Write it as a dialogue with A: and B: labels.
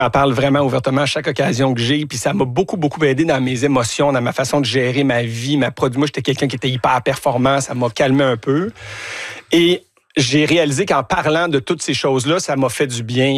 A: J'en parle vraiment ouvertement à chaque occasion que j'ai, puis ça m'a beaucoup, beaucoup aidé dans mes émotions, dans ma façon de gérer ma vie, ma produit. Moi, j'étais quelqu'un qui était hyper performant, ça m'a calmé un peu. Et j'ai réalisé qu'en parlant de toutes ces choses-là, ça m'a fait du bien.